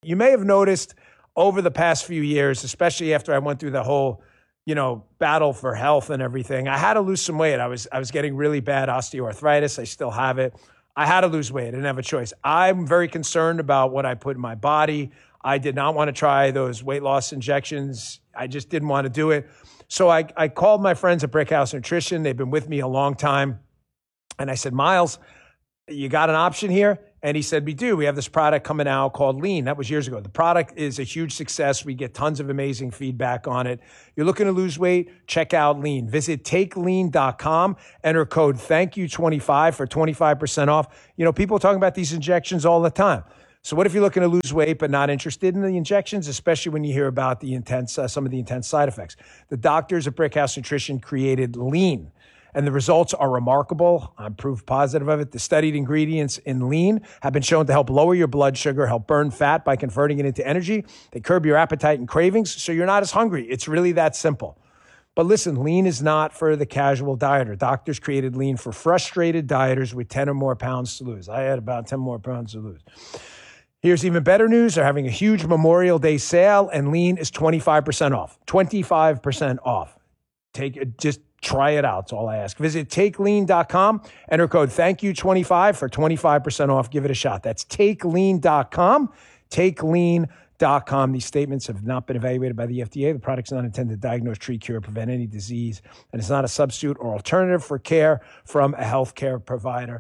You may have noticed over the past few years, especially after I went through the whole, battle for health and everything, I had to lose some weight. I was getting really bad osteoarthritis. I still have it. I had to lose weight. I didn't have a choice. I'm very concerned about what I put in my body. I did not want to try those weight loss injections. I just didn't want to do it. So I called my friends at Brickhouse Nutrition. They've been with me a long time. And I said, Miles, you got an option here? And he said, we do. We have this product coming out called Lean. That was years ago. The product is a huge success. We get tons of amazing feedback on it. You're looking to lose weight? Check out Lean. Visit takelean.com. Enter code THANKYOU25 for 25% off. People are talking about these injections all the time. So what if you're looking to lose weight but not interested in the injections, especially when you hear about the some of the intense side effects? The doctors at Brickhouse Nutrition created Lean, and the results are remarkable. I'm proof positive of it. The studied ingredients in Lean have been shown to help lower your blood sugar, help burn fat by converting it into energy. They curb your appetite and cravings, so you're not as hungry. It's really that simple. But listen, Lean is not for the casual dieter. Doctors created Lean for frustrated dieters with 10 or more pounds to lose. I had about 10 more pounds to lose. Here's even better news. They're having a huge Memorial Day sale, and Lean is 25% off. 25% off. Just try it out. That's all I ask. Visit takelean.com. Enter code THANKYOU25 for 25% off. Give it a shot. That's takelean.com. Takelean.com. These statements have not been evaluated by the FDA. The product's not intended to diagnose, treat, cure, prevent any disease, and it's not a substitute or alternative for care from a healthcare provider.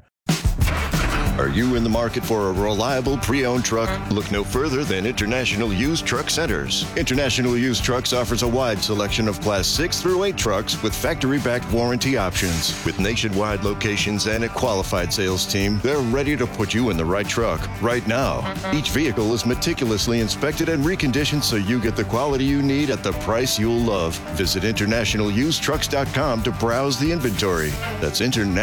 Are you in the market for a reliable pre-owned truck? Look no further than International Used Truck Centers. International Used Trucks offers a wide selection of Class 6 through 8 trucks with factory-backed warranty options. With nationwide locations and a qualified sales team, they're ready to put you in the right truck right now. Each vehicle is meticulously inspected and reconditioned so you get the quality you need at the price you'll love. Visit InternationalUsedTrucks.com to browse the inventory. That's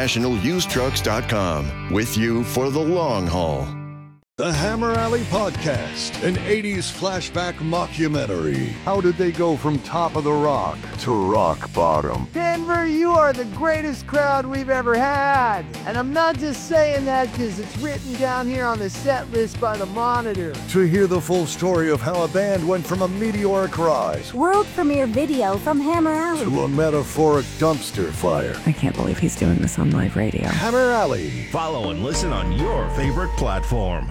InternationalUsedTrucks.com. With you for the long haul. The Hammer Alley Podcast, an 80s flashback mockumentary. How did they go from top of the rock to rock bottom? Denver, you are the greatest crowd we've ever had. And I'm not just saying that because it's written down here on the set list by the Monitor. To hear the full story of how a band went from a meteoric rise, world premiere video from Hammer Alley, to a metaphoric dumpster fire. I can't believe he's doing this on live radio. Hammer Alley. Follow and listen on your favorite platform.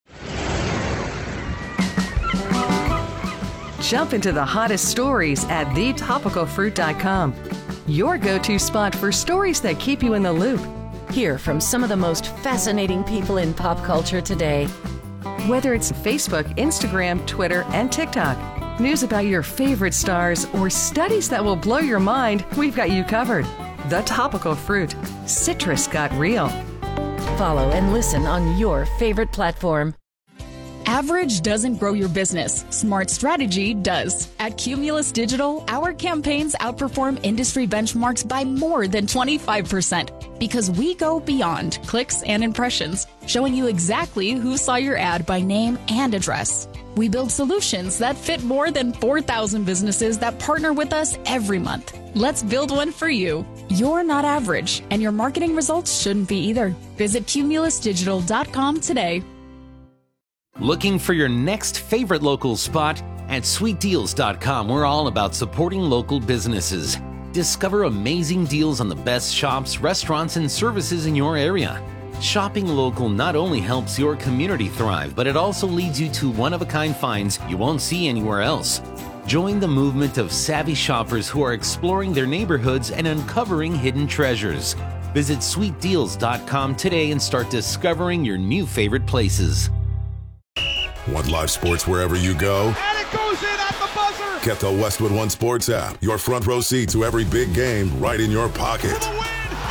Jump into the hottest stories at thetopicalfruit.com. Your go-to spot for stories that keep you in the loop. Hear from some of the most fascinating people in pop culture today. Whether it's Facebook, Instagram, Twitter, and TikTok, news about your favorite stars, or studies that will blow your mind, we've got you covered. The Topical Fruit. Citrus got real. Follow and listen on your favorite platform. Average doesn't grow your business. Smart strategy does. At Cumulus Digital, our campaigns outperform industry benchmarks by more than 25% because we go beyond clicks and impressions, showing you exactly who saw your ad by name and address. We build solutions that fit more than 4,000 businesses that partner with us every month. Let's build one for you. You're not average, and your marketing results shouldn't be either. Visit cumulusdigital.com today. Looking for your next favorite local spot? At sweetdeals.com, we're all about supporting local businesses. Discover amazing deals on the best shops, restaurants, and services in your area. Shopping local not only helps your community thrive, but it also leads you to one-of-a-kind finds you won't see anywhere else. Join the movement of savvy shoppers who are exploring their neighborhoods and uncovering hidden treasures. Visit sweetdeals.com today and start discovering your new favorite places. Want live sports wherever you go? And it goes in at the buzzer! Get the Westwood One Sports app. Your front row seat to every big game right in your pocket. For the win!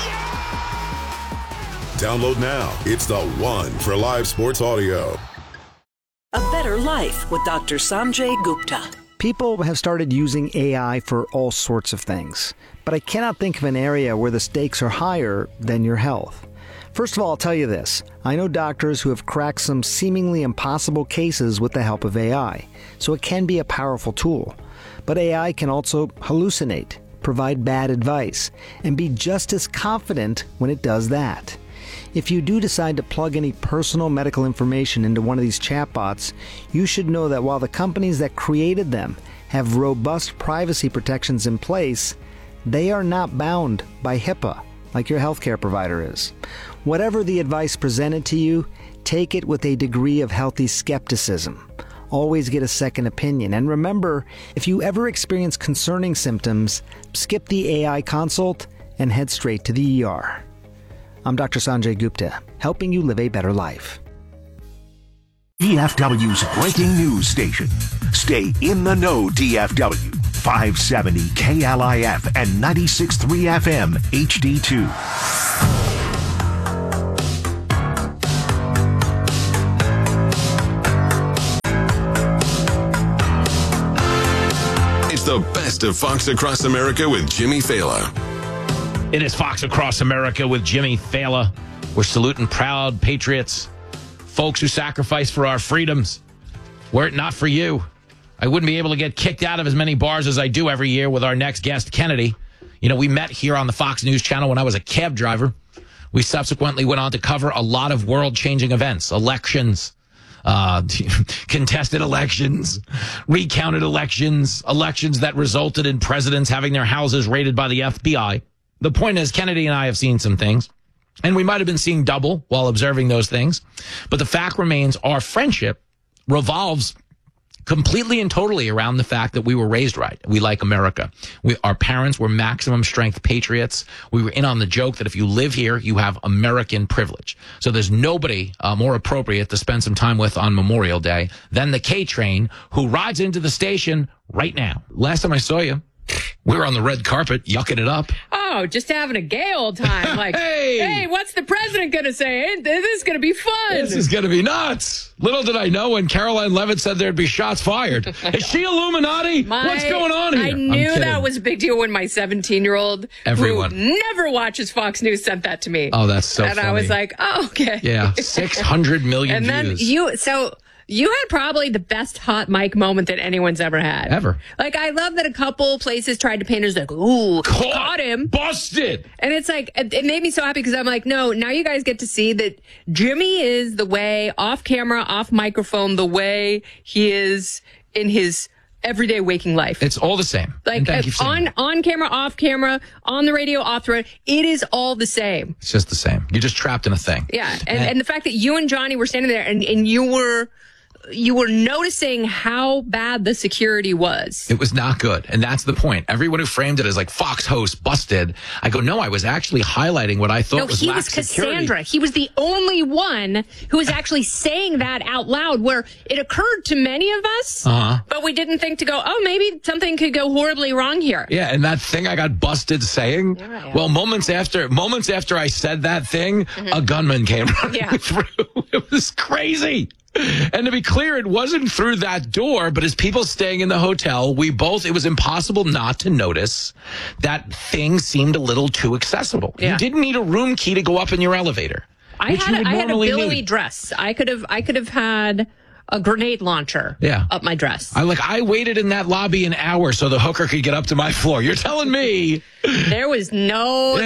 Yeah! Download now. It's the one for live sports audio. A Better Life with Dr. Sanjay Gupta. People have started using AI for all sorts of things, but I cannot think of an area where the stakes are higher than your health. First of all, I'll tell you this. I know doctors who have cracked some seemingly impossible cases with the help of AI, so it can be a powerful tool. But AI can also hallucinate, provide bad advice, and be just as confident when it does that. If you do decide to plug any personal medical information into one of these chatbots, you should know that while the companies that created them have robust privacy protections in place, they are not bound by HIPAA like your healthcare provider is. Whatever the advice presented to you, take it with a degree of healthy skepticism. Always get a second opinion. And remember, if you ever experience concerning symptoms, skip the AI consult and head straight to the ER. I'm Dr. Sanjay Gupta, helping you live a better life. DFW's breaking news station. Stay in the know, DFW. 570 KLIF and 96.3 FM HD2. It's the best of Fox Across America with Jimmy Fallon. It is Fox Across America with Jimmy Fallon. We're saluting proud patriots, folks who sacrifice for our freedoms. Were it not for you, I wouldn't be able to get kicked out of as many bars as I do every year with our next guest, Kennedy. You know, we met here on the Fox News Channel when I was a cab driver. We subsequently went on to cover a lot of world-changing events, elections, contested elections, recounted elections, elections that resulted in presidents having their houses raided by the FBI. The point is, Kennedy and I have seen some things, and we might have been seeing double while observing those things. But the fact remains, our friendship revolves completely and totally around the fact that we were raised right. We like America. Our parents were maximum strength patriots. We were in on the joke that if you live here, you have American privilege. So there's nobody more appropriate to spend some time with on Memorial Day than the K-Train, who rides into the station right now. Last time I saw you, we were on the red carpet, yucking it up. Oh, just having a gay old time. Like, hey, what's the president going to say? This is going to be fun. This is going to be nuts. Little did I know when Caroline Levitt said there'd be shots fired. Is she Illuminati? What's going on here? I knew that was a big deal when my 17-year-old, who never watches Fox News, sent that to me. Oh, that's so funny. And I was like, oh, okay. Yeah, 600 million and views. Then you had probably the best hot mic moment that anyone's ever had. Ever. Like, I love that a couple places tried to paint us like, ooh, caught him. Busted. And it's like, it made me so happy because I'm like, no, now you guys get to see that Jimmy is the way, off camera, off microphone, the way he is in his everyday waking life. It's all the same. Like, on camera, off camera, on the radio, off the radio, it is all the same. It's just the same. You're just trapped in a thing. Yeah. And the fact that you and Johnny were standing there and you were noticing how bad the security was. It was not good. And that's the point. Everyone who framed it as like Fox host busted. I go, no, I was actually highlighting what I thought was lax security. He was Cassandra. He was the only one who was actually saying that out loud, where it occurred to many of us, but we didn't think to go, oh, maybe something could go horribly wrong here. Yeah, and that thing I got busted saying, well, moments after I said that thing, a gunman came running through. It was crazy. And to be clear, it wasn't through that door, but as people staying in the hotel, it was impossible not to notice that things seemed a little too accessible. Yeah. You didn't need a room key to go up in your elevator. I had a billowy dress. I could have had a grenade launcher up my dress. I waited in that lobby an hour so the hooker could get up to my floor. You're telling me there was no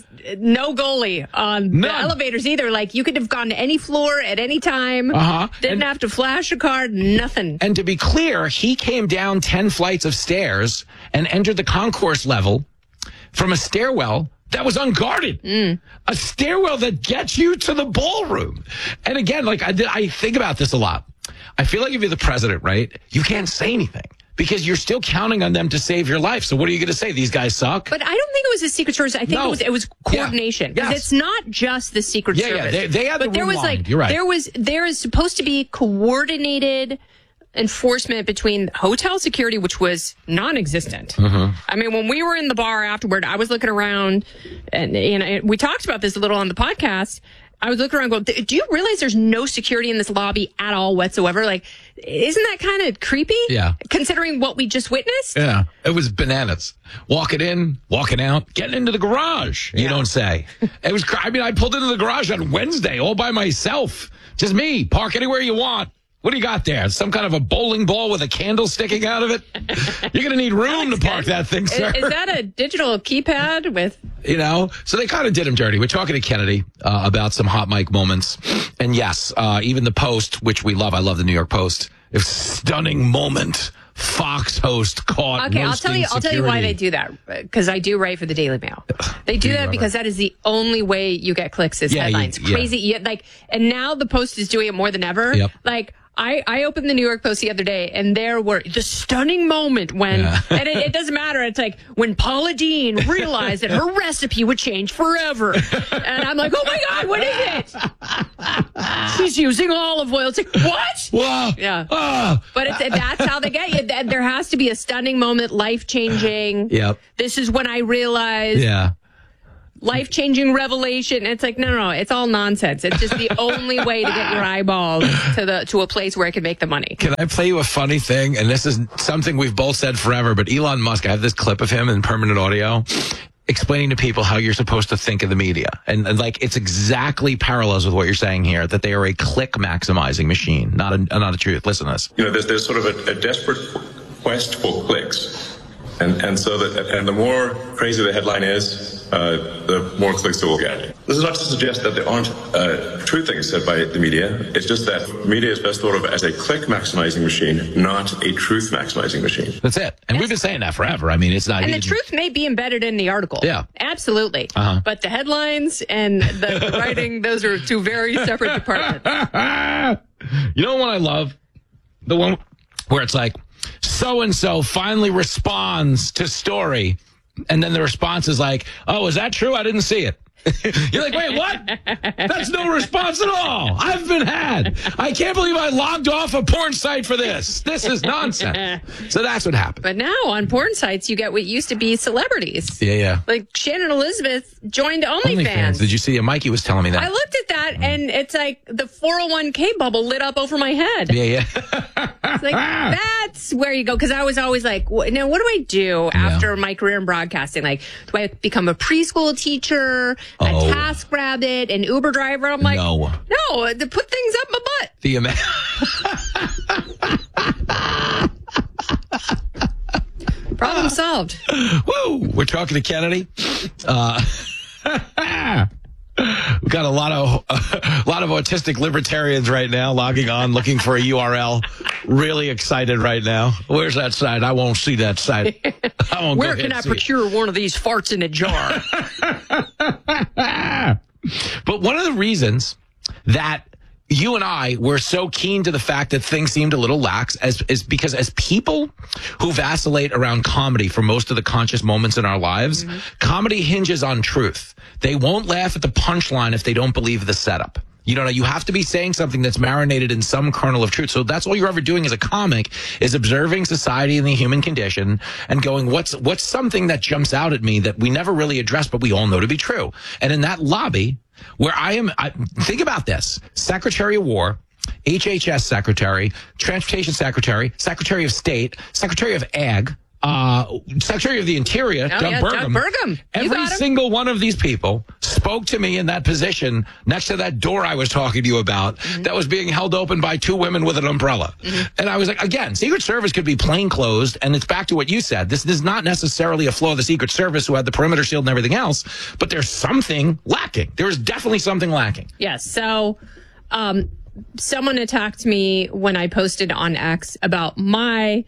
goalie on the elevators either. Like, you could have gone to any floor at any time. Didn't have to flash a card, nothing. And to be clear, he came down 10 flights of stairs and entered the concourse level from a stairwell that was unguarded. A stairwell that gets you to the ballroom. And again, I think about this a lot. I feel like if you're the president, right, you can't say anything because you're still counting on them to save your life. So what are you going to say? These guys suck? But I don't think it was a Secret Service. I think it was coordination. Because it's not just the Secret Service. Yeah, they had the room lined. You're right. There is supposed to be coordinated enforcement between hotel security, which was non-existent. I mean, when we were in the bar afterward, I was looking around, and we talked about this a little on the podcast. I was looking around going, do you realize there's no security in this lobby at all whatsoever? Like, isn't that kind of creepy? Yeah. Considering what we just witnessed? Yeah. It was bananas. Walking in, walking out, getting into the garage, you don't say. It was, I pulled into the garage on Wednesday all by myself. Just me. Park anywhere you want. What do you got there? Some kind of a bowling ball with a candle sticking out of it? You're going to need room to park that thing, sir. Is that a digital keypad with... So they kind of did him dirty. We're talking to Kennedy about some hot mic moments. And yes, even the Post, which we love. I love the New York Post. It's a stunning moment. Fox host caught. Okay, I'll tell you why they do that. Because I do write for the Daily Mail. They do that because that is the only way you get clicks is headlines. Crazy. And now the Post is doing it more than ever. Yep. I opened the New York Post the other day, and there were the stunning moment when, and it doesn't matter. It's like when Paula Deen realized that her recipe would change forever. And I'm like, oh my God, what is it? She's using olive oil. It's like, what? Wow. Yeah. But that's how they get you. There has to be a stunning moment, life-changing. Yep. This is when I realized. Yeah. Life-changing revelation. It's like, no, it's all nonsense. It's just the only way to get your eyeballs to a place where it can make the money. Can I play you a funny thing? And this is something we've both said forever, but Elon Musk, I have this clip of him in permanent audio explaining to people how you're supposed to think of the media. And it's exactly parallels with what you're saying here, that they are a click maximizing machine, not a truth. Listen to this. There's sort of a desperate quest for clicks. And so the more crazy the headline is, the more clicks it will get. This is not to suggest that there aren't true things said by the media. It's just that media is best thought of as a click maximizing machine, not a truth maximizing machine. That's it. And we've been saying that forever. I mean, it's not. And the truth may be embedded in the article. Yeah. Absolutely. But the headlines and the writing, those are two very separate departments. You know what I love? The one where it's like, so-and-so finally responds to story. And then the response is like, oh, is that true? I didn't see it. You're like, wait, what? That's no response at all. I've been had. I can't believe I logged off a porn site for this. This is nonsense. So that's what happened. But now on porn sites, you get what used to be celebrities. Yeah. Like Shannon Elizabeth joined OnlyFans. Did you see it? Mikey was telling me that. I looked at that, and it's like the 401k bubble lit up over my head. Yeah. It's like, that's where you go. Because I was always like, now what do I do after my career in broadcasting? Like, do I become a preschool teacher? A TaskRabbit, an Uber driver. I'm like, no, to put things up my butt. The problem solved. Woo! We're talking to Kennedy. We've got a lot of autistic libertarians right now logging on, looking for a URL. Really excited right now. Where's that site? I won't see that site. Where can I procure one of these farts in a jar? But one of the reasons that you and I were so keen to the fact that things seemed a little lax is because as people who vacillate around comedy for most of the conscious moments in our lives, comedy hinges on truth. They won't laugh at the punchline if they don't believe the setup. You have to be saying something that's marinated in some kernel of truth. So that's all you're ever doing as a comic is observing society and the human condition and going, what's something that jumps out at me that we never really address, but we all know to be true. And in that lobby where think about this, Secretary of War, HHS Secretary, Transportation Secretary, Secretary of State, Secretary of Ag, Secretary of the Interior, Doug Burgum. Every single one of these people spoke to me in that position next to that door I was talking to you about that was being held open by two women with an umbrella. And I was like, again, Secret Service could be plain closed, and it's back to what you said. This is not necessarily a flaw of the Secret Service who had the perimeter shield and everything else, but there's something lacking. There is definitely something lacking. Yes. So, someone attacked me when I posted on X about my,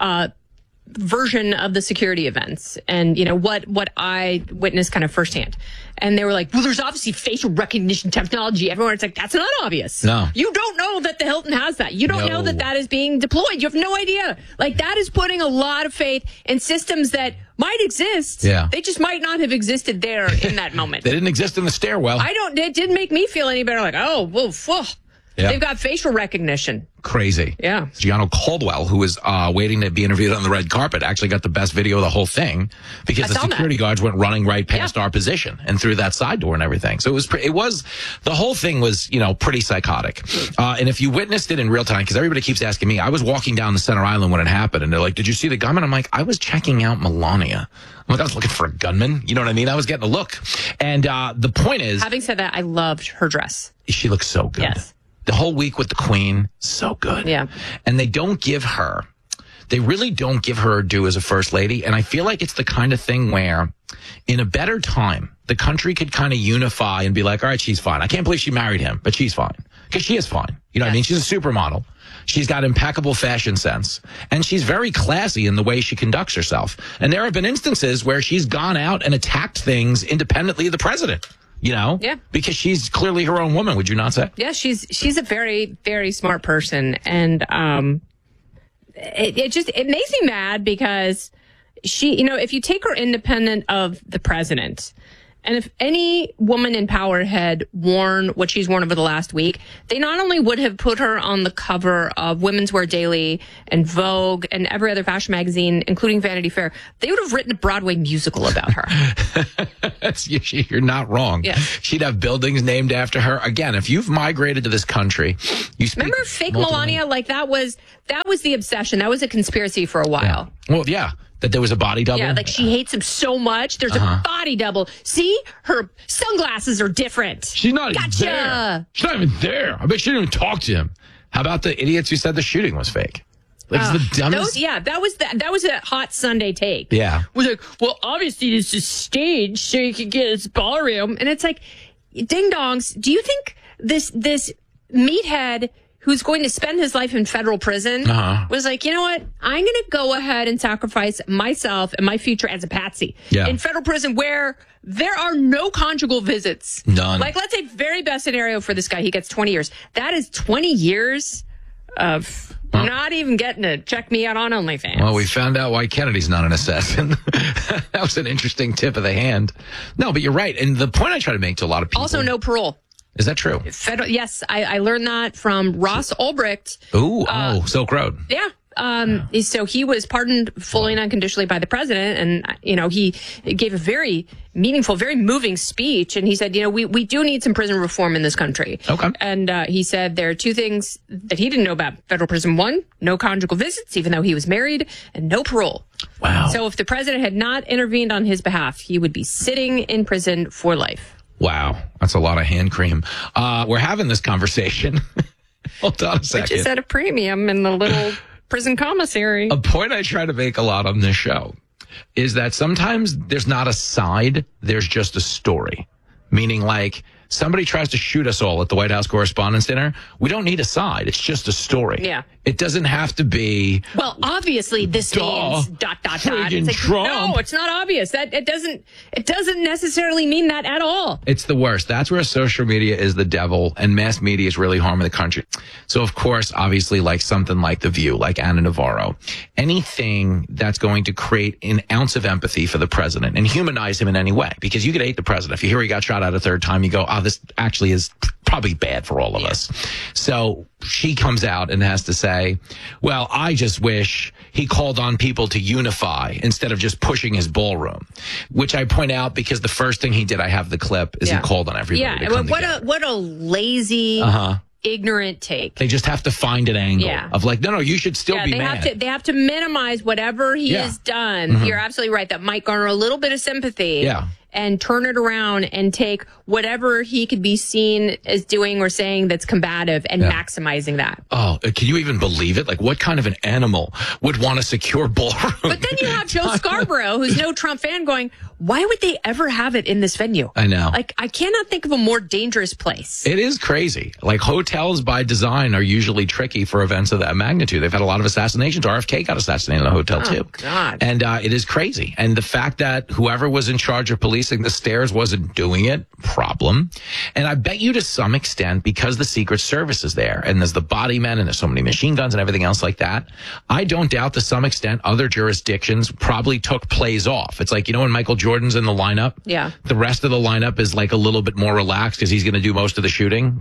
version of the security events and what I witnessed kind of firsthand. And they were like, well, there's obviously facial recognition technology everywhere. It's like, that's not obvious. No. You don't know that the Hilton has that. You don't know that is being deployed. You have no idea. Like, that is putting a lot of faith in systems that might exist. Yeah. They just might not have existed there in that moment. They didn't exist in the stairwell. It didn't make me feel any better. Like, oh, whoa. Yeah. They've got facial recognition. Crazy. Yeah. Gianno Caldwell, who was waiting to be interviewed on the red carpet, actually got the best video of the whole thing because the security guards went running right past our position and through that side door and everything. So the whole thing was, pretty psychotic. And if you witnessed it in real time, because everybody keeps asking me, I was walking down the Center Island when it happened and they're like, did you see the gunman? I'm like, I was checking out Melania. I'm like, I was looking for a gunman. You know what I mean? I was getting a look. And the point is, having said that, I loved her dress. She looks so good. Yes. The whole week with the Queen, so good. Yeah. And they really don't give her her due as a first lady. And I feel like it's the kind of thing where in a better time, the country could kind of unify and be like, all right, she's fine. I can't believe she married him, but she's fine. Because she is fine. You know what I mean? She's a supermodel. She's got impeccable fashion sense. And she's very classy in the way she conducts herself. And there have been instances where she's gone out and attacked things independently of the president. You know? Yeah. Because she's clearly her own woman, would you not say? Yeah, she's a very, very smart person. And it makes me mad because she, if you take her independent of the president, and if any woman in power had worn what she's worn over the last week, they not only would have put her on the cover of Women's Wear Daily and Vogue and every other fashion magazine, including Vanity Fair, they would have written a Broadway musical about her. You're not wrong. Yeah. She'd have buildings named after her. Again, if you've migrated to this country, you speak. Remember fake Melania? Like that was the obsession. That was a conspiracy for a while. Yeah. Well, yeah. That there was a body double? Yeah, like she hates him so much. There's a body double. See? Her sunglasses are different. She's not even there. She's not even there. I bet she didn't even talk to him. How about the idiots who said the shooting was fake? Like, it's the dumbest. That was a hot Sunday take. Yeah. It was like, well, obviously this is staged so you could get his ballroom. And it's like, ding dongs, do you think this meathead who's going to spend his life in federal prison was like, you know what? I'm going to go ahead and sacrifice myself and my future as a patsy in federal prison where there are no conjugal visits. None. Like, let's say very best scenario for this guy. He gets 20 years. That is 20 years of not even getting to check me out on OnlyFans. Well, we found out why Kennedy's not an assassin. That was an interesting tip of the hand. No, but you're right. And the point I try to make to a lot of people. Also, no parole. Is that true? Yes, I learned that from Ross Ulbricht. Silk Road. Yeah. So he was pardoned fully and unconditionally by the president. And, he gave a very meaningful, very moving speech. And he said, we do need some prison reform in this country. Okay. And he said there are two things that he didn't know about federal prison. One, no conjugal visits, even though he was married, and no parole. Wow. So if the president had not intervened on his behalf, he would be sitting in prison for life. Wow. That's a lot of hand cream. We're having this conversation. Hold on a second. Which is at a premium in the little prison commissary. A point I try to make a lot on this show is that sometimes there's not a side, there's just a story. Meaning, like, somebody tries to shoot us all at the White House Correspondents' Dinner. We don't need a side. It's just a story. Yeah. It doesn't have to be. Well, obviously, this means ... It's like, Trump. no, it's not obvious. It doesn't necessarily mean that at all. It's the worst. That's where social media is the devil, and mass media is really harming the country. So, of course, obviously, like something like The View, like Ana Navarro, anything that's going to create an ounce of empathy for the president and humanize him in any way, because you could hate the president. If you hear he got shot out a third time, you go, this actually is probably bad for all of us. So she comes out and has to say, well, I just wish he called on people to unify instead of just pushing his ballroom, which I point out because the first thing he did, I have the clip, is he called on everybody to come together. What a lazy, ignorant take. They just have to find an angle of like, no, you should still be mad. They have to minimize whatever he has done. You're absolutely right. That might garner a little bit of sympathy. Yeah. And turn it around and take whatever he could be seen as doing or saying that's combative and maximizing that. Oh, can you even believe it? Like, what kind of an animal would want a secure ballroom? But then you have Joe Scarborough, who's no Trump fan, going, why would they ever have it in this venue? I know. Like, I cannot think of a more dangerous place. It is crazy. Like, hotels by design are usually tricky for events of that magnitude. They've had a lot of assassinations. RFK got assassinated in a hotel, too. God. And it is crazy. And the fact that whoever was in charge of policing the stairs wasn't doing it, problem. And I bet you to some extent, because the Secret Service is there, and there's the body men, and there's so many machine guns and everything else like that, I don't doubt to some extent other jurisdictions probably took plays off. It's like, when Michael Jordan's in the lineup, the rest of the lineup is like a little bit more relaxed because he's going to do most of the shooting,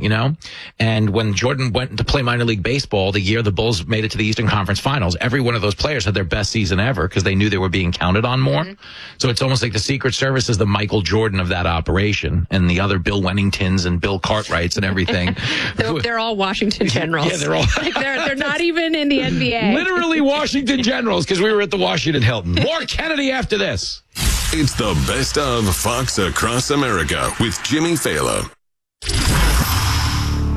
And when Jordan went to play minor league baseball, the year the Bulls made it to the Eastern Conference Finals, every one of those players had their best season ever because they knew they were being counted on more. So it's almost like the Secret Service is the Michael Jordan of that operation, and the other Bill Wenningtons and Bill Cartwrights and everything. They're all Washington Generals. Yeah, they're all. Like they're not even in the NBA. Literally Washington Generals, because we were at the Washington Hilton. More Kennedy after this. It's the best of Fox Across America with Jimmy Fallon.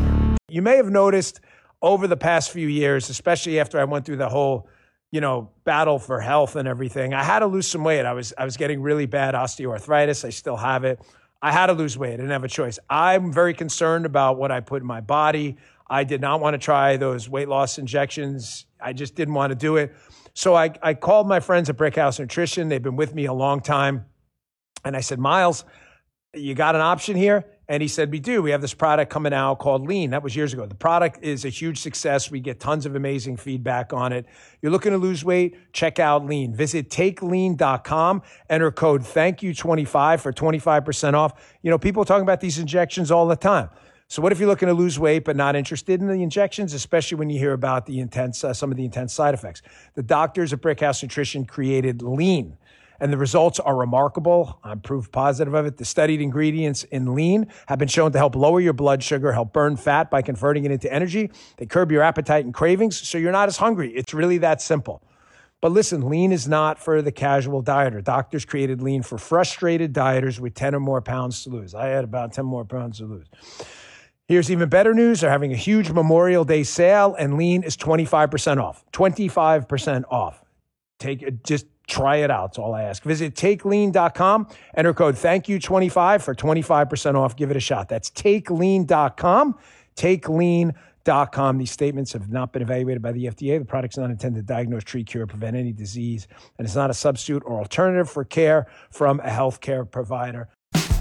You may have noticed over the past few years, especially after I went through the whole, battle for health and everything, I had to lose some weight. I was getting really bad osteoarthritis. I still have it. I had to lose weight. I didn't have a choice. I'm very concerned about what I put in my body. I did not want to try those weight loss injections. I just didn't want to do it. So I called my friends at Brickhouse Nutrition. They've been with me a long time. And I said, Miles, you got an option here? And he said, we do. We have this product coming out called Lean. That was years ago. The product is a huge success. We get tons of amazing feedback on it. You're looking to lose weight? Check out Lean. Visit takelean.com. Enter code THANKYOU25 for 25% off. People are talking about these injections all the time. So what if you're looking to lose weight but not interested in the injections, especially when you hear about the some of the intense side effects? The doctors at Brickhouse Nutrition created Lean, and the results are remarkable. I'm proof positive of it. The studied ingredients in Lean have been shown to help lower your blood sugar, help burn fat by converting it into energy. They curb your appetite and cravings, so you're not as hungry. It's really that simple. But listen, Lean is not for the casual dieter. Doctors created Lean for frustrated dieters with 10 or more pounds to lose. I had about 10 more pounds to lose. Here's even better news. They're having a huge Memorial Day sale, and Lean is 25% off. 25% off. Just try it out. That's all I ask. Visit takelean.com. Enter code THANKYOU25 for 25% off. Give it a shot. That's takelean.com. Takelean.com. These statements have not been evaluated by the FDA. The product's not intended to diagnose, treat, cure, prevent any disease, and it's not a substitute or alternative for care from a healthcare provider.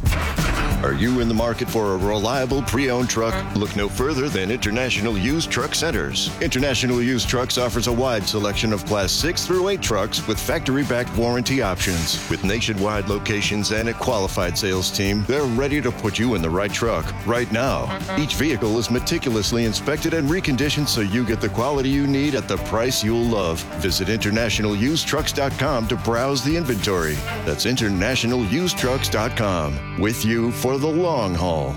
Are you in the market for a reliable pre-owned truck? Look no further than International Used Truck Centers. International Used Trucks offers a wide selection of Class 6 through 8 trucks with factory-backed warranty options. With nationwide locations and a qualified sales team, they're ready to put you in the right truck right now. Each vehicle is meticulously inspected and reconditioned so you get the quality you need at the price you'll love. Visit InternationalUsedTrucks.com to browse the inventory. That's InternationalUsedTrucks.com. With you for the long haul.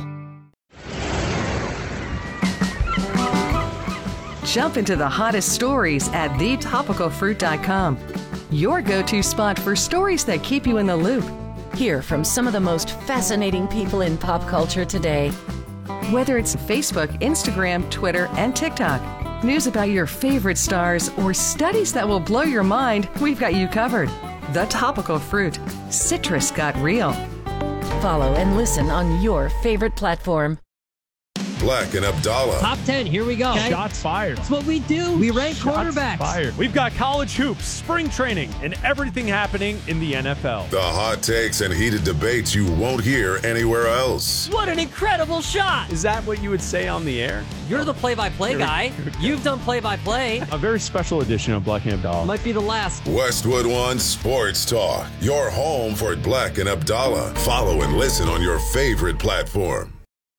Jump into the hottest stories at thetopicalfruit.com. Your go-to spot for stories that keep you in the loop. Hear from some of the most fascinating people in pop culture today. Whether it's Facebook, Instagram, Twitter, and TikTok, news about your favorite stars, or studies that will blow your mind, we've got you covered. The Topical Fruit. Citrus got real. Follow and listen on your favorite platform. Black and Abdallah. Top 10, here we go. Okay. Shots fired. That's what we do. We rank quarterbacks. Fired. We've got college hoops, spring training, and everything happening in the NFL. The hot takes and heated debates you won't hear anywhere else. What an incredible shot. Is that what you would say on the air? You're the play-by-play guy. You've done play-by-play. A very special edition of Black and Abdallah. Might be the last. Westwood One Sports Talk. Your home for Black and Abdallah. Follow and listen on your favorite platform.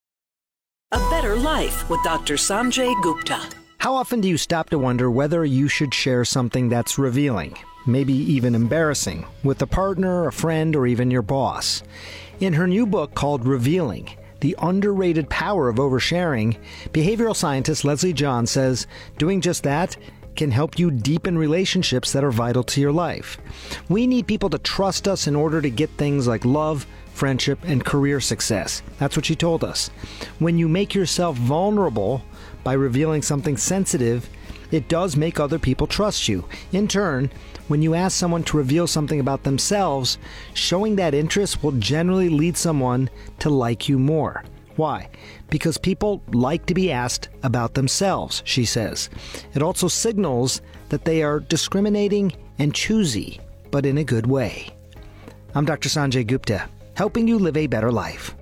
A Better Life with Dr. Sanjay Gupta. How often do you stop to wonder whether you should share something that's revealing, maybe even embarrassing, with a partner, a friend, or even your boss? In her new book called Revealing, The Underrated Power of Oversharing, behavioral scientist Leslie John says doing just that can help you deepen relationships that are vital to your life. We need people to trust us in order to get things like love, friendship, and career success. That's what she told us. When you make yourself vulnerable by revealing something sensitive, it does make other people trust you. In turn, when you ask someone to reveal something about themselves, showing that interest will generally lead someone to like you more. Why? Because people like to be asked about themselves, she says. It also signals that they are discriminating and choosy, but in a good way. I'm Dr. Sanjay Gupta, helping you live a better life.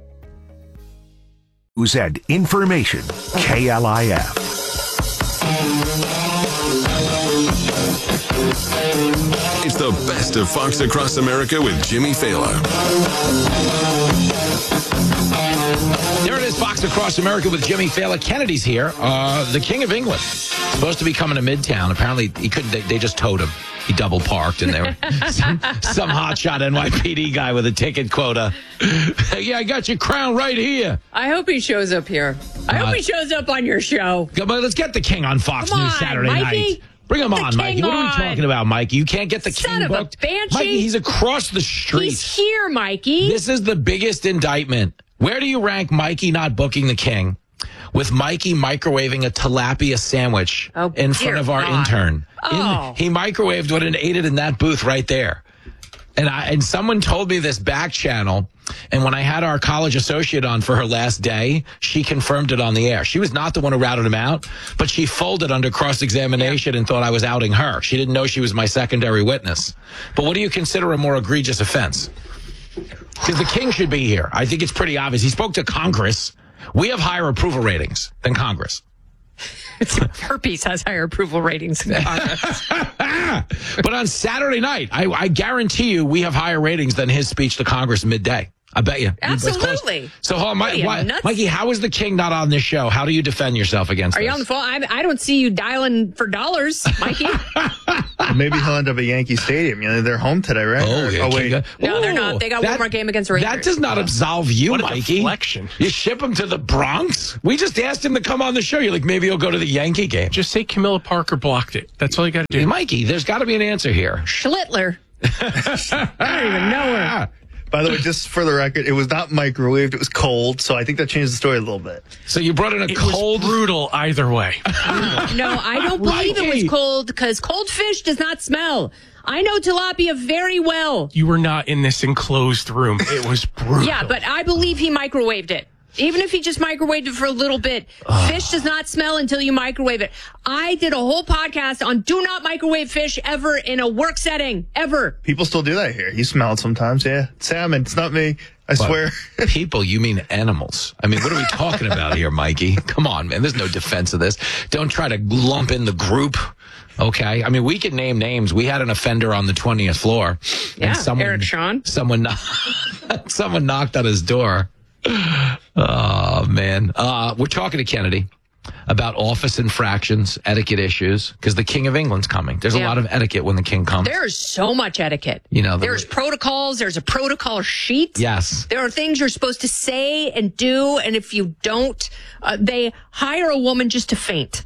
News and information, KLIF. It's the best of Fox Across America with Jimmy Fallon. There it is, Fox Across America with Jimmy Fallon. Kennedy's here, the King of England. Supposed to be coming to Midtown. Apparently, he couldn't. They just towed him. He double parked, and there were some hotshot NYPD guy with a ticket quota. Yeah, I got your crown right here. I hope he shows up here. I hope he shows up on your show. Come on, let's get the King on Fox News Saturday night. Bring him on, Mikey. What are we talking about, Mikey? You can't get the King booked? Son of a banshee. Mikey, he's across the street. He's here, Mikey. This is the biggest indictment. Where do you rank Mikey not booking the King? with Mikey microwaving a tilapia sandwich in front of our intern. He microwaved it and ate it in that booth right there. And someone told me this back channel, and when I had our college associate on for her last day, she confirmed it on the air. She was not the one who routed him out, but she folded under cross-examination and thought I was outing her. She didn't know she was my secondary witness. But what do you consider a more egregious offense? Because the king should be here. I think it's pretty obvious. He spoke to Congress. We have higher approval ratings than Congress. Herpes has higher approval ratings than Congress. But on Saturday night, I guarantee you we have higher ratings than his speech to Congress midday. I bet you. Absolutely. So, Mikey, how is the king not on this show? How do you defend yourself against this? Are you on the phone? I don't see you dialing for dollars, Mikey. Maybe he'll end up at Yankee Stadium. They're home today, right? Wait. No, they're not. They got one more game against the Rangers. That does not absolve you, what Mikey. Deflection. You ship him to the Bronx? We just asked him to come on the show. You're like, maybe he'll go to the Yankee game. Just say Camilla Parker blocked it. That's all you got to do. Mikey, there's got to be an answer here. Schlittler. I don't even know her. By the way, just for the record, it was not microwaved. It was cold, so I think that changed the story a little bit. So you brought in It was brutal either way. No, I don't believe it was cold because cold fish does not smell. I know tilapia very well. You were not in this enclosed room. It was brutal. Yeah, but I believe he microwaved it. Even if he just microwaved it for a little bit, fish does not smell until you microwave it. I did a whole podcast on do not microwave fish ever in a work setting, ever. People still do that here. You smell it sometimes, yeah. Salmon, it's not me. I swear. People, you mean animals. I mean, what are we talking about here, Mikey? Come on, man. There's no defense of this. Don't try to lump in the group. Okay. I mean, we could name names. We had an offender on the 20th floor. Yeah, and Eric Sean. Someone knocked on his door. Oh, man. We're talking to Kennedy about office infractions, etiquette issues, because the King of England's coming. There's a lot of etiquette when the king comes. There's so much etiquette. There's protocols. There's a protocol sheet. Yes. There are things you're supposed to say and do, and if you don't, they hire a woman just to faint.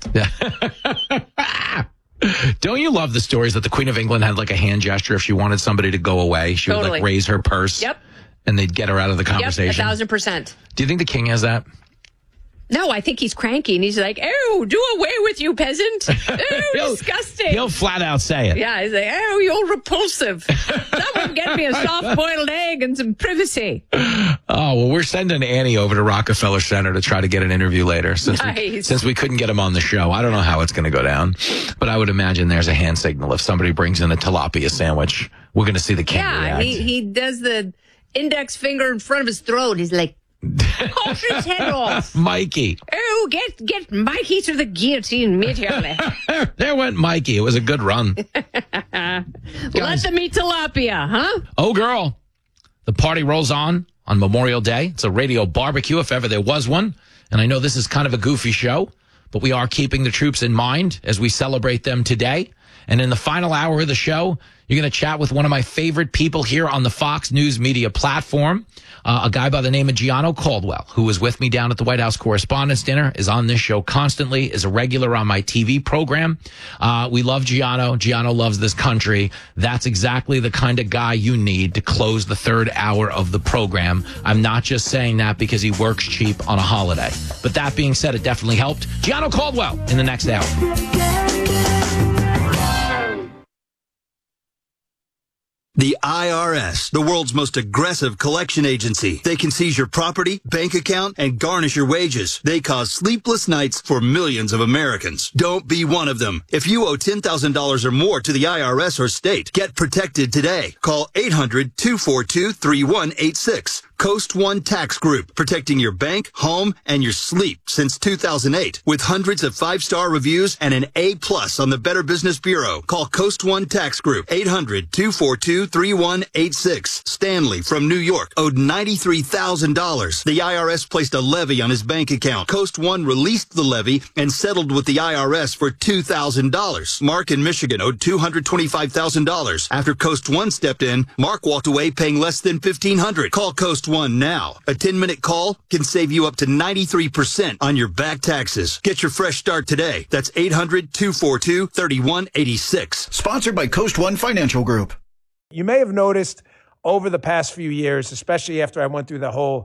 Don't you love the stories that the Queen of England had like a hand gesture if she wanted somebody to go away? She would like raise her purse. Yep. And they'd get her out of the conversation. Yep, 1,000%. Do you think the king has that? No, I think he's cranky, and he's like, "Oh, do away with you, peasant! Oh, disgusting!" He'll flat out say it. Yeah, he's like, "Oh, you're repulsive. Someone get me a soft-boiled egg and some privacy." Oh, well, we're sending Annie over to Rockefeller Center to try to get an interview later since we couldn't get him on the show. I don't know how it's going to go down, but I would imagine there's a hand signal. If somebody brings in a tilapia sandwich, we're going to see the king react. He does the index finger in front of his throat. He's like, cut his head off. Mikey. Oh, get Mikey to the guillotine immediately. There went Mikey. It was a good run. Let them eat tilapia, huh? Oh, girl. The party rolls on Memorial Day. It's a radio barbecue, if ever there was one. And I know this is kind of a goofy show, but we are keeping the troops in mind as we celebrate them today. And in the final hour of the show, you're going to chat with one of my favorite people here on the Fox News Media platform, a guy by the name of Gianno Caldwell, who was with me down at the White House Correspondents' Dinner, is on this show constantly, is a regular on my TV program. We love Gianno. Gianno loves this country. That's exactly the kind of guy you need to close the third hour of the program. I'm not just saying that because he works cheap on a holiday. But that being said, it definitely helped. Gianno Caldwell in the next hour. The IRS, the world's most aggressive collection agency. They can seize your property, bank account, and garnish your wages. They cause sleepless nights for millions of Americans. Don't be one of them. If you owe $10,000 or more to the IRS or state, get protected today. Call 800-242-3186. Coast One Tax Group, protecting your bank, home, and your sleep since 2008. With hundreds of 5-star reviews and an A+ on the Better Business Bureau. Call Coast One Tax Group, 800-242-3186. Stanley from New York owed $93,000. The IRS placed a levy on his bank account. Coast One released the levy and settled with the IRS for $2,000. Mark in Michigan owed $225,000. After Coast One stepped in, Mark walked away paying less than $1,500. Call Coast One now. A 10-minute call can save you up to 93% on your back taxes. Get your fresh start today. That's 800-242-3186. Sponsored by Coast One Financial Group. You may have noticed over the past few years, especially after I went through the whole,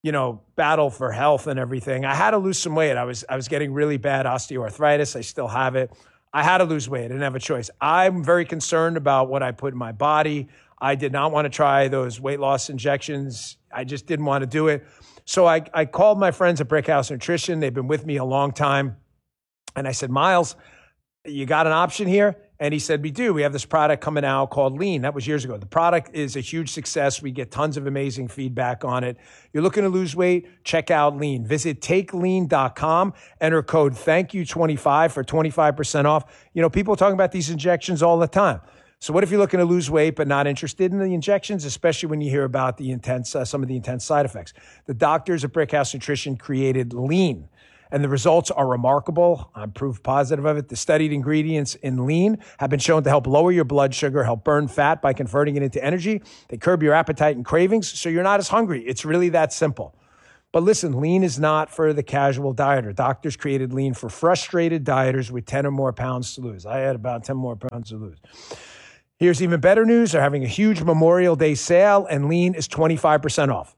battle for health and everything. I had to lose some weight. I was getting really bad osteoarthritis. I still have it. I had to lose weight. I didn't have a choice. I'm very concerned about what I put in my body. I did not want to try those weight loss injections. I just didn't want to do it. So I called my friends at Brickhouse Nutrition. They've been with me a long time. And I said, Miles, you got an option here? And he said, we do. We have this product coming out called Lean. That was years ago. The product is a huge success. We get tons of amazing feedback on it. You're looking to lose weight? Check out Lean. Visit takelean.com. Enter code THANKYOU25 for 25% off. People are talking about these injections all the time. So what if you're looking to lose weight but not interested in the injections, especially when you hear about the some of the intense side effects? The doctors at Brickhouse Nutrition created Lean, and the results are remarkable. I'm proof positive of it. The studied ingredients in Lean have been shown to help lower your blood sugar, help burn fat by converting it into energy. They curb your appetite and cravings, so you're not as hungry. It's really that simple. But listen, Lean is not for the casual dieter. Doctors created Lean for frustrated dieters with 10 or more pounds to lose. I had about 10 more pounds to lose. Here's even better news. They're having a huge Memorial Day sale, and Lean is 25% off.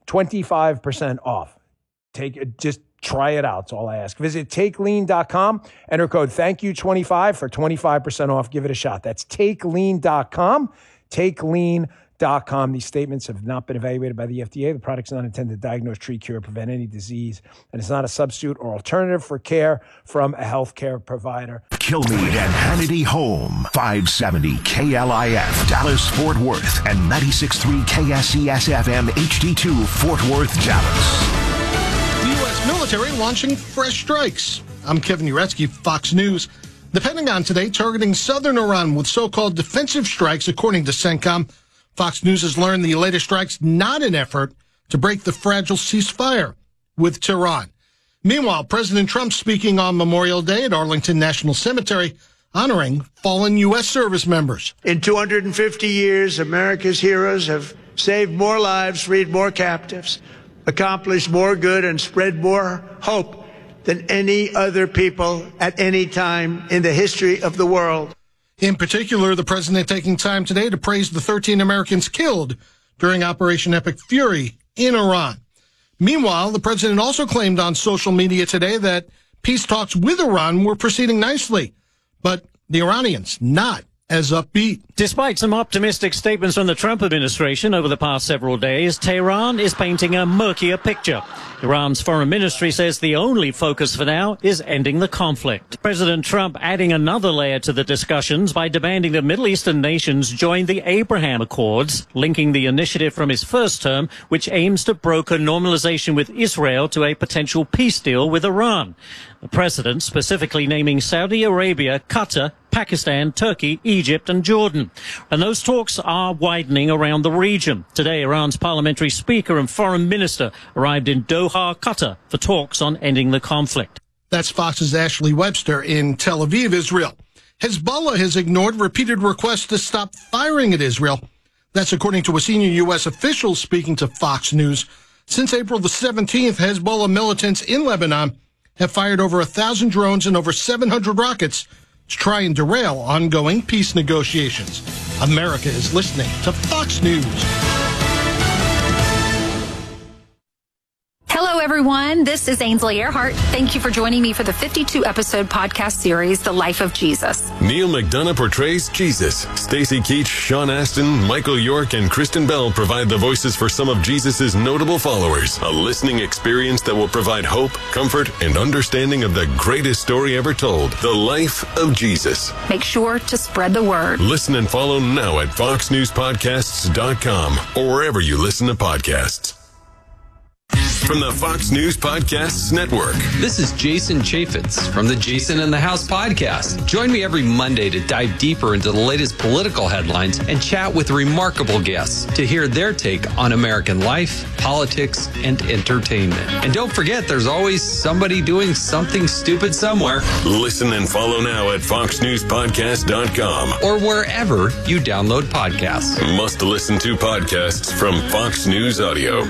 25% off. Just try it out. That's all I ask. Visit takelean.com. Enter code THANKYOU25 for 25% off. Give it a shot. That's takelean.com. Takelean.com. These statements have not been evaluated by the FDA. The product's not intended to diagnose, treat, cure, prevent any disease, and it's not a substitute or alternative for care from a healthcare provider. Kilmeade and Hannity Home, 570 KLIF, Dallas, Fort Worth, and 96.3 KSCS-FM HD2, Fort Worth, Dallas. The U.S. military launching fresh strikes. I'm Kevin Uretsky, Fox News. The Pentagon today targeting southern Iran with so-called defensive strikes, according to CENTCOM. Fox News has learned the latest strikes not an effort to break the fragile ceasefire with Tehran. Meanwhile, President Trump speaking on Memorial Day at Arlington National Cemetery, honoring fallen U.S. service members. In 250 years, America's heroes have saved more lives, freed more captives, accomplished more good, and spread more hope than any other people at any time in the history of the world. In particular, the president taking time today to praise the 13 Americans killed during Operation Epic Fury in Iran. Meanwhile, the president also claimed on social media today that peace talks with Iran were proceeding nicely, but the Iranians not as upbeat. Despite some optimistic statements from the Trump administration over the past several days, Tehran is painting a murkier picture. Iran's foreign ministry says the only focus for now is ending the conflict. President Trump adding another layer to the discussions by demanding that Middle Eastern nations join the Abraham Accords, linking the initiative from his first term, which aims to broker normalization with Israel to a potential peace deal with Iran. The president specifically naming Saudi Arabia, Qatar, Pakistan, Turkey, Egypt and Jordan. And those talks are widening around the region. Today, Iran's parliamentary speaker and foreign minister arrived in Doha, Qatar, for talks on ending the conflict. That's Fox's Ashley Webster in Tel Aviv, Israel. Hezbollah has ignored repeated requests to stop firing at Israel. That's according to a senior U.S. official speaking to Fox News. Since April the 17th, Hezbollah militants in Lebanon have fired over 1,000 drones and over 700 rockets to try and derail ongoing peace negotiations. America is listening to Fox News. Hello, everyone. This is Ainsley Earhart. Thank you for joining me for the 52-episode podcast series, The Life of Jesus. Neil McDonough portrays Jesus. Stacey Keach, Sean Astin, Michael York, and Kristen Bell provide the voices for some of Jesus' notable followers. A listening experience that will provide hope, comfort, and understanding of the greatest story ever told, The Life of Jesus. Make sure to spread the word. Listen and follow now at foxnewspodcasts.com or wherever you listen to podcasts. From the Fox News Podcasts Network. This is Jason Chaffetz from the Jason in the House podcast. Join me every Monday to dive deeper into the latest political headlines and chat with remarkable guests to hear their take on American life, politics, and entertainment. And don't forget, there's always somebody doing something stupid somewhere. Listen and follow now at foxnewspodcast.com or wherever you download podcasts. Must listen to podcasts from Fox News Audio.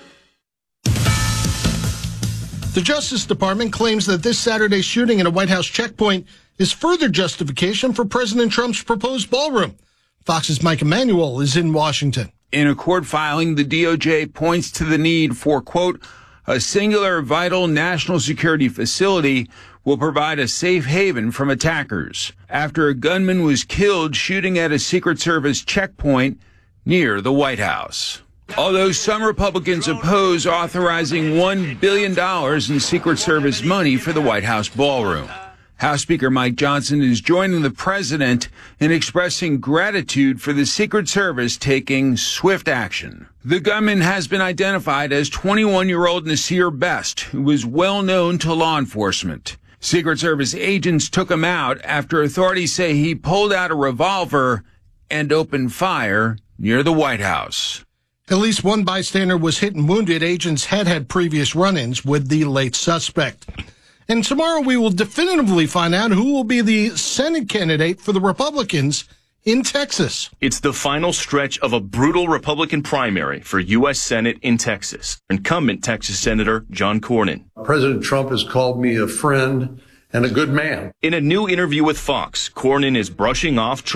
The Justice Department claims that this Saturday's shooting at a White House checkpoint is further justification for President Trump's proposed ballroom. Fox's Mike Emanuel is in Washington. In a court filing, the DOJ points to the need for, quote, a singular vital national security facility will provide a safe haven from attackers after a gunman was killed shooting at a Secret Service checkpoint near the White House. Although some Republicans oppose authorizing $1 billion in Secret Service money for the White House ballroom, House Speaker Mike Johnson is joining the president in expressing gratitude for the Secret Service taking swift action. The gunman has been identified as 21-year-old Nasir Best, who was well known to law enforcement. Secret Service agents took him out after authorities say he pulled out a revolver and opened fire near the White House. At least one bystander was hit and wounded. Agents had previous run-ins with the late suspect. And tomorrow we will definitively find out who will be the Senate candidate for the Republicans in Texas. It's the final stretch of a brutal Republican primary for U.S. Senate in Texas. Incumbent Texas Senator John Cornyn. President Trump has called me a friend and a good man. In a new interview with Fox, Cornyn is brushing off